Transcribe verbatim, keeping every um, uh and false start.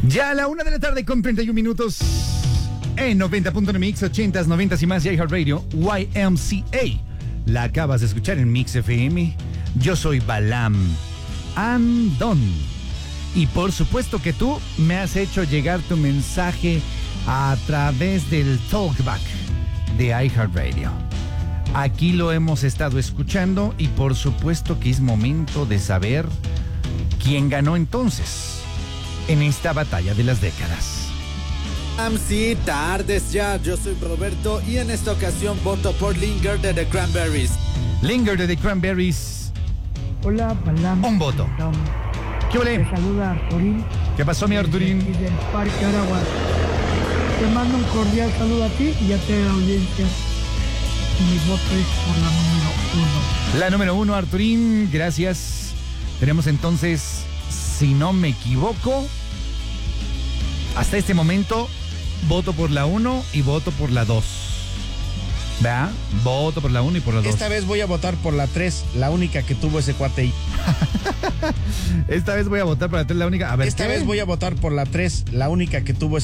Ya a la una de la tarde con treinta y un minutos en noventa punto nueve Mix, ochentas, noventas y más de iHeartRadio, Y M C A. La acabas de escuchar en Mix F M. Yo soy Balam Andón. Y por supuesto que tú me has hecho llegar tu mensaje a través del Talkback de iHeartRadio. Aquí lo hemos estado escuchando y por supuesto que es momento de saber quién ganó entonces en esta batalla de las décadas. Sí, tardes ya, yo soy Roberto y en esta ocasión voto por Linger de The Cranberries. Linger de The Cranberries. Hola, Balam. Un voto. ¿Qué ole? Te saluda Arturín. ¿Qué pasó, mi Arturín? Y del Parque Aragua. Te mando un cordial saludo a ti y a toda la audiencia. Mi voto es por la número uno. La número uno, Arturín, gracias. Tenemos entonces, si no me equivoco, hasta este momento, voto por la uno y voto por la dos. ¿Verdad? Voto por la uno y por la dos. Esta vez voy a votar por la tres, la única que tuvo ese cuate. Esta vez voy a votar por la tres, la única. A ver, Esta ¿qué? vez voy a votar por la tres, la única que tuvo ese